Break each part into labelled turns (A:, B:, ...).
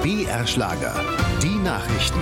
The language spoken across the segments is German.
A: BR Schlager. Die Nachrichten.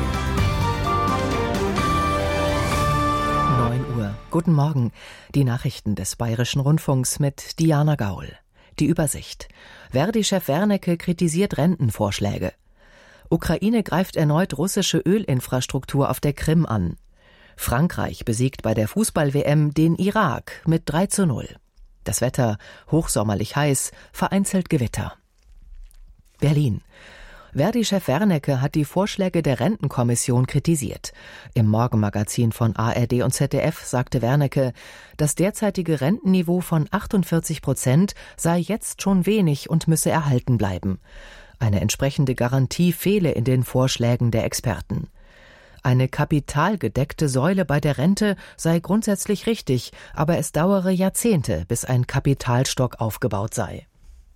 B: 9 Uhr. Guten Morgen. Die Nachrichten des Bayerischen Rundfunks mit Diana Gaul. Die Übersicht. Verdi-Chef Wernicke kritisiert Rentenvorschläge. Ukraine greift erneut russische Ölinfrastruktur auf der Krim an. Frankreich besiegt bei der Fußball-WM den Irak mit 3:0. Das Wetter hochsommerlich heiß, vereinzelt Gewitter. Berlin. Verdi-Chef Wernicke hat die Vorschläge der Rentenkommission kritisiert. Im Morgenmagazin von ARD und ZDF sagte Wernicke, das derzeitige Rentenniveau von 48% sei jetzt schon wenig und müsse erhalten bleiben. Eine entsprechende Garantie fehle in den Vorschlägen der Experten. Eine kapitalgedeckte Säule bei der Rente sei grundsätzlich richtig, aber es dauere Jahrzehnte, bis ein Kapitalstock aufgebaut sei.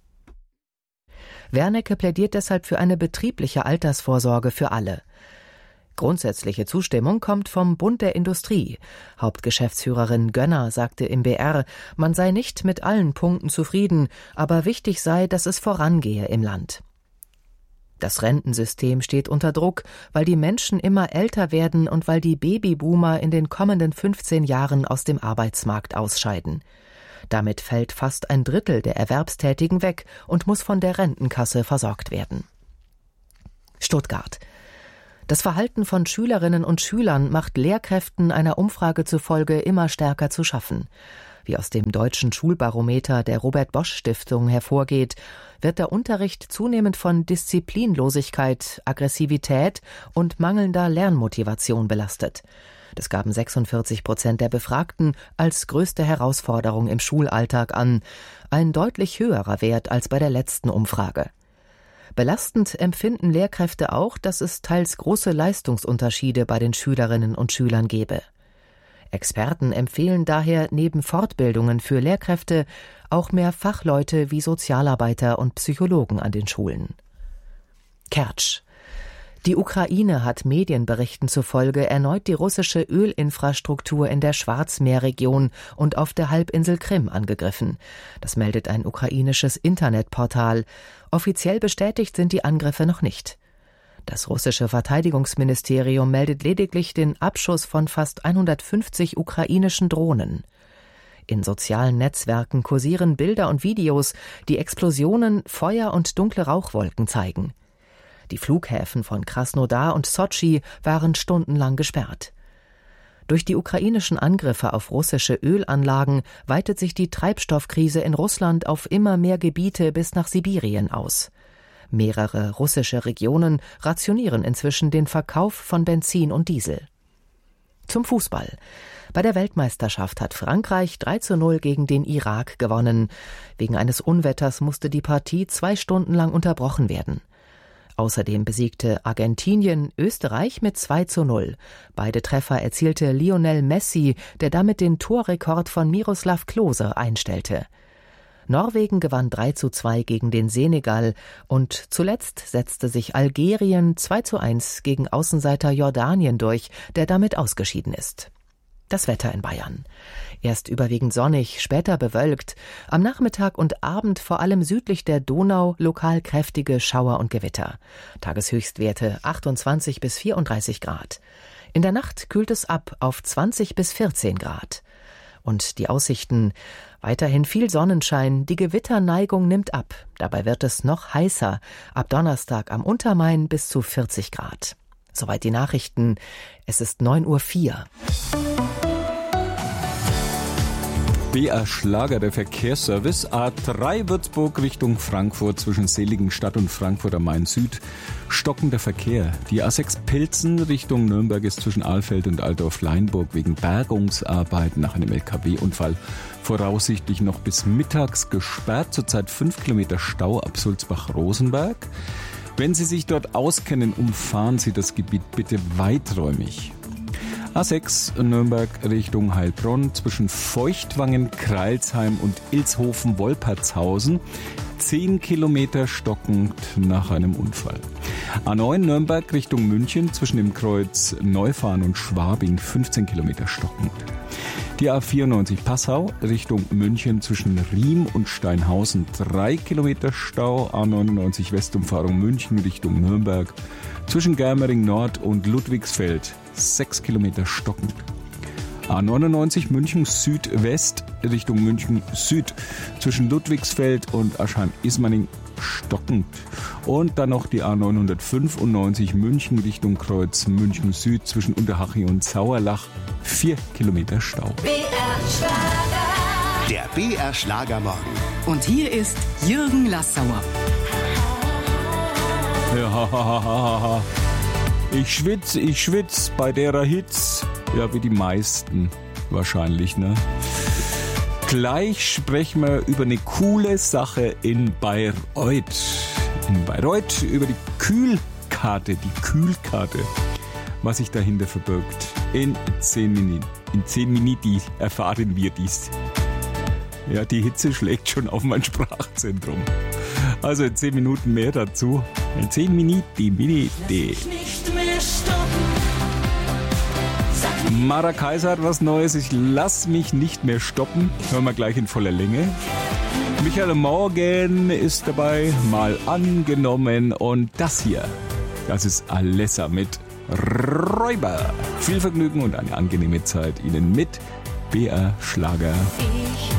B: Wernicke plädiert deshalb für eine betriebliche Altersvorsorge für alle. Grundsätzliche Zustimmung kommt vom Bund der Industrie. Hauptgeschäftsführerin Gönner sagte im BR, man sei nicht mit allen Punkten zufrieden, aber wichtig sei, dass es vorangehe im Land. Das Rentensystem steht unter Druck, weil die Menschen immer älter werden und weil die Babyboomer in den kommenden 15 Jahren aus dem Arbeitsmarkt ausscheiden. Damit fällt fast ein Drittel der Erwerbstätigen weg und muss von der Rentenkasse versorgt werden. Stuttgart. Das Verhalten von Schülerinnen und Schülern macht Lehrkräften einer Umfrage zufolge immer stärker zu schaffen. Wie aus dem deutschen Schulbarometer der Robert-Bosch-Stiftung hervorgeht, wird der Unterricht zunehmend von Disziplinlosigkeit, Aggressivität und mangelnder Lernmotivation belastet. Das gaben 46% der Befragten als größte Herausforderung im Schulalltag an, ein deutlich höherer Wert als bei der letzten Umfrage. Belastend empfinden Lehrkräfte auch, dass es teils große Leistungsunterschiede bei den Schülerinnen und Schülern gebe. Experten empfehlen daher neben Fortbildungen für Lehrkräfte auch mehr Fachleute wie Sozialarbeiter und Psychologen an den Schulen. Kertsch. Die Ukraine hat Medienberichten zufolge erneut die russische Ölinfrastruktur in der Schwarzmeerregion und auf der Halbinsel Krim angegriffen. Das meldet ein ukrainisches Internetportal. Offiziell bestätigt sind die Angriffe noch nicht. Das russische Verteidigungsministerium meldet lediglich den Abschuss von fast 150 ukrainischen Drohnen. In sozialen Netzwerken kursieren Bilder und Videos, die Explosionen, Feuer und dunkle Rauchwolken zeigen. Die Flughäfen von Krasnodar und Sotschi waren stundenlang gesperrt. Durch die ukrainischen Angriffe auf russische Ölanlagen weitet sich die Treibstoffkrise in Russland auf immer mehr Gebiete bis nach Sibirien aus. Mehrere russische Regionen rationieren inzwischen den Verkauf von Benzin und Diesel. Zum Fußball. Bei der Weltmeisterschaft hat Frankreich 3:0 gegen den Irak gewonnen. Wegen eines Unwetters musste die Partie 2 Stunden lang unterbrochen werden. Außerdem besiegte Argentinien Österreich mit 2:0. Beide Treffer erzielte Lionel Messi, der damit den Torrekord von Miroslav Klose einstellte. Norwegen gewann 3:2 gegen den Senegal und zuletzt setzte sich Algerien 2:1 gegen Außenseiter Jordanien durch, der damit ausgeschieden ist. Das Wetter in Bayern. Erst überwiegend sonnig, später bewölkt. Am Nachmittag und Abend vor allem südlich der Donau lokal kräftige Schauer und Gewitter. Tageshöchstwerte 28 bis 34 Grad. In der Nacht kühlt es ab auf 20 bis 14 Grad. Und die Aussichten: weiterhin viel Sonnenschein, die Gewitterneigung nimmt ab. Dabei wird es noch heißer. Ab Donnerstag am Untermain bis zu 40 Grad. Soweit die Nachrichten. Es ist 9:04 Uhr.
C: BR Schlager, der Verkehrsservice. A3 Würzburg Richtung Frankfurt zwischen Seligenstadt und Frankfurt am Main Süd. Stockender Verkehr. Die A6 Pilzen Richtung Nürnberg ist zwischen Alfeld und Altdorf-Leinburg wegen Bergungsarbeiten nach einem LKW-Unfall voraussichtlich noch bis mittags gesperrt. Zurzeit 5 Kilometer Stau ab Sulzbach-Rosenberg. Wenn Sie sich dort auskennen, umfahren Sie das Gebiet bitte weiträumig. A6 Nürnberg Richtung Heilbronn zwischen Feuchtwangen, Kreilsheim und Ilshofen-Wolpertshausen 10 Kilometer stockend nach einem Unfall. A9 Nürnberg Richtung München zwischen dem Kreuz Neufahren und Schwabing 15 Kilometer stockend. Die A94 Passau Richtung München zwischen Riem und Steinhausen 3 Kilometer Stau. A99 Westumfahrung München Richtung Nürnberg zwischen Germering Nord und Ludwigsfeld 6 Kilometer stockend. A99 München Südwest Richtung München Süd zwischen Ludwigsfeld und Aschheim-Ismaning stockend. Und dann noch die A995 München Richtung Kreuz München Süd zwischen Unterhaching und Sauerlach 4 Kilometer Stau.
A: Der BR Schlagermorgen.
D: Und hier ist Jürgen Lassauer.
C: Ja, ich schwitz bei derer Hitz. Ja, wie die meisten wahrscheinlich, ne? Gleich sprechen wir über eine coole Sache in Bayreuth. In Bayreuth über die Kühlkarte, was sich dahinter verbirgt. In 10 Minuten erfahren wir dies. Ja, die Hitze schlägt schon auf mein Sprachzentrum. Also in 10 Minuten mehr dazu. In 10 Minuten. Mara Kaiser hat was Neues. Ich lass mich nicht mehr stoppen. Hören wir gleich in voller Länge. Michael Morgan ist dabei, mal angenommen. Und das hier, das ist Alessa mit Räuber. Viel Vergnügen und eine angenehme Zeit Ihnen mit BR Schlager.